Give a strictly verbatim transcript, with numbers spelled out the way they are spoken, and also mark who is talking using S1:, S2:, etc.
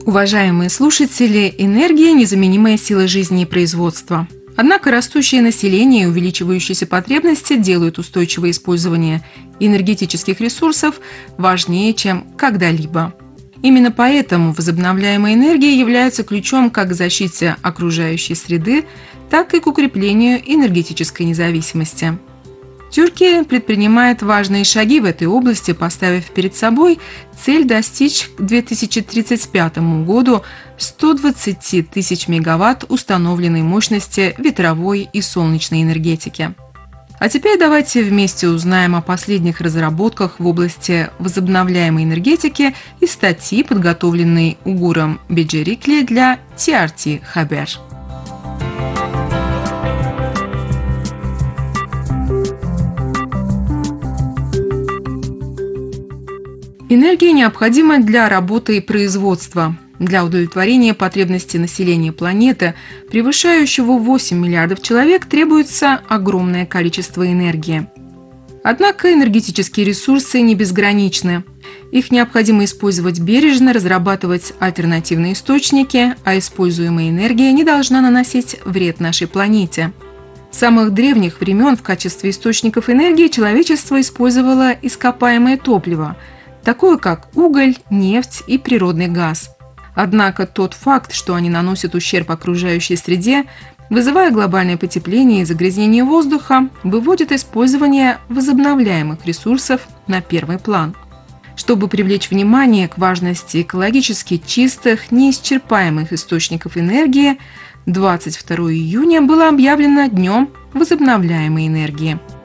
S1: Уважаемые слушатели, энергия – незаменимая сила жизни и производства. Однако растущее население и увеличивающиеся потребности делают устойчивое использование энергетических ресурсов важнее, чем когда-либо. Именно поэтому возобновляемая энергия является ключом как к защите окружающей среды, так и к укреплению энергетической независимости. Турция предпринимает важные шаги в этой области, поставив перед собой цель достичь к две тысячи тридцать пятому году ста двадцати тысяч мегаватт установленной мощности ветровой и солнечной энергетики. А теперь давайте вместе узнаем о последних разработках в области возобновляемой энергетики из статьи, подготовленной Угуром Беджерикли для ти ар ти Хабер. Энергия необходима для работы и производства. Для удовлетворения потребностей населения планеты, превышающего восемь миллиардов человек, требуется огромное количество энергии. Однако энергетические ресурсы не безграничны. Их необходимо использовать бережно, разрабатывать альтернативные источники, а используемая энергия не должна наносить вред нашей планете. С самых древних времен в качестве источников энергии человечество использовало ископаемое топливо, такое как уголь, нефть и природный газ. Однако тот факт, что они наносят ущерб окружающей среде, вызывая глобальное потепление и загрязнение воздуха, выводит использование возобновляемых ресурсов на первый план. Чтобы привлечь внимание к важности экологически чистых, неисчерпаемых источников энергии, двадцать второго июня было объявлено Днем возобновляемой энергии.